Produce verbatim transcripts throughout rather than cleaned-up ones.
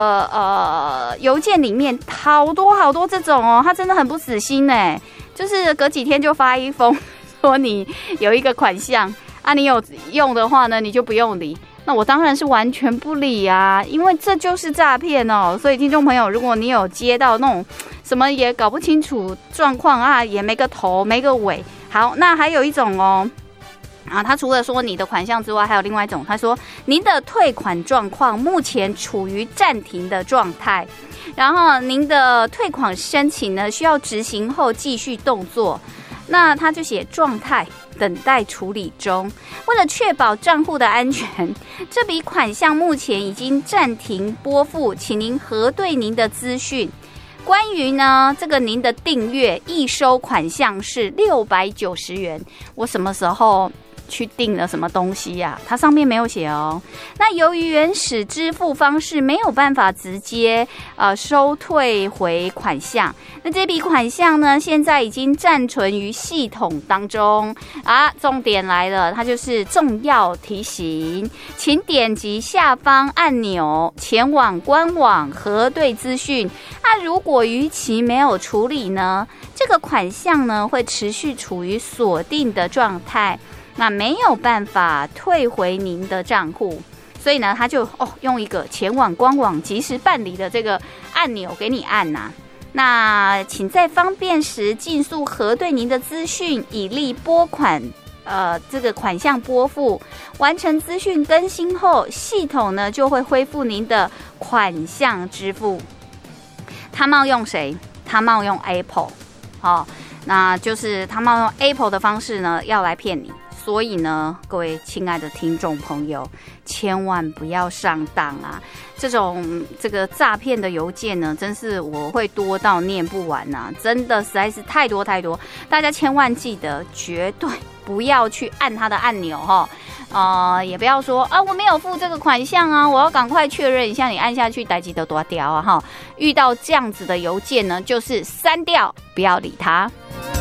呃呃邮件里面好多好多这种哦，他真的很不死心哎，就是隔几天就发一封说你有一个款项啊，你有用的话呢，你就不用理。那我当然是完全不理啊，因为这就是诈骗哦。所以听众朋友，如果你有接到那种什么也搞不清楚状况啊，也没个头没个尾，好，那还有一种哦。啊，他除了说你的款项之外，还有另外一种，他说您的退款状况目前处于暂停的状态，然后您的退款申请呢需要执行后继续动作，那他就写状态等待处理中。为了确保账户的安全，这笔款项目前已经暂停拨付，请您核对您的资讯。关于呢，这个您的订阅易收款项是六百九十元，我什么时候去订了什么东西呀、啊？它上面没有写哦。那由于原始支付方式没有办法直接呃收退回款项，那这笔款项呢，现在已经暂存于系统当中啊。重点来了，它就是重要提醒，请点击下方按钮前往官网核对资讯。那如果逾期没有处理呢，这个款项呢会持续处于锁定的状态。那没有办法退回您的账户，所以呢，他就哦用一个前往官网及时办理的这个按钮给你按呐、啊。那请在方便时尽速核对您的资讯，以利拨款。呃，这个款项拨付完成资讯更新后，系统呢就会恢复您的款项支付。他冒用谁？他冒用 Apple， 好、哦，那就是他冒用 Apple 的方式呢，要来骗你。所以呢，各位亲爱的听众朋友，千万不要上当啊！这种这个诈骗的邮件呢，真是我会多到念不完呐、啊，真的实在是太多太多。大家千万记得，绝对不要去按它的按钮哈，呃，也不要说啊我没有付这个款项啊，我要赶快确认一下，你按下去，代志就大条啊哈！遇到这样子的邮件呢，就是删掉，不要理它。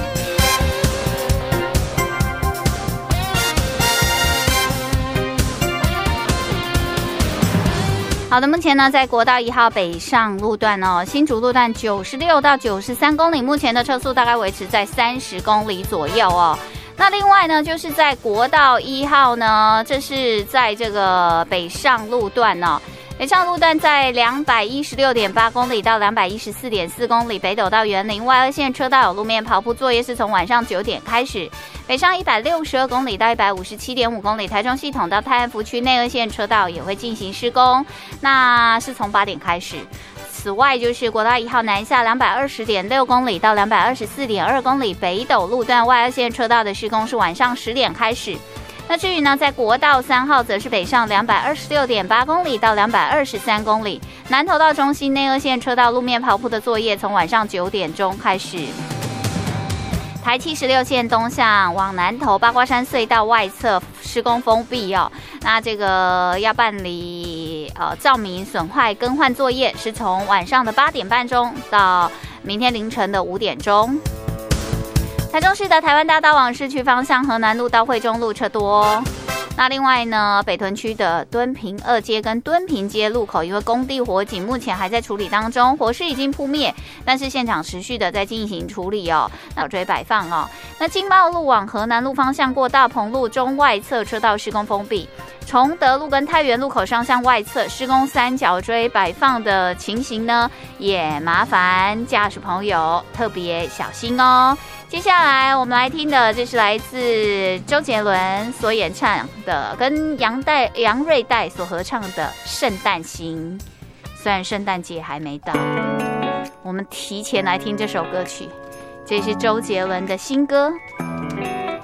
好的，目前呢，在国道一号北上路段哦，新竹路段九十六到九十三公里，目前的车速大概维持在三十公里左右哦。那另外呢，就是在国道一号呢，这是在这个北上路段哦。北上路段在两百一十六点八公里到两百一十四点四公里，北斗到园林外二线车道有路面跑铺作业，是从晚上九点开始。北上一百六十二公里到一百五十七点五公里，台中系统到泰安福区内二线车道也会进行施工，那是从八点开始。此外，就是国道一号南下两百二十点六公里到两百二十四点二公里，北斗路段外二线车道的施工是晚上十点开始。那至于呢，在国道三号则是北上两百二十六点八公里到两百二十三公里，南投到中心内二线车道路面跑铺的作业从晚上九点钟开始。台七十六线东向往南投八卦山隧道外侧施工封闭哦，那这个要办理呃照明损坏更换作业，是从晚上的八点半钟到明天凌晨的五点钟。台中市的台湾大道往市区方向，河南路到惠中路车多。那另外呢，北屯区的敦平二街跟敦平街路口，因为工地火警目前还在处理当中，火势已经扑灭，但是现场持续的在进行处理哦，小锥摆放哦。那经贸路往河南路方向过大鹏路中外侧车道施工封闭，崇德路跟太原路口上向外侧施工三角锥摆放的情形呢，也麻烦驾驶朋友特别小心哦。接下来我们来听的，这是来自周杰伦所演唱的，跟杨代杨瑞代所合唱的《圣诞星》。虽然圣诞节还没到，我们提前来听这首歌曲，这是周杰伦的新歌。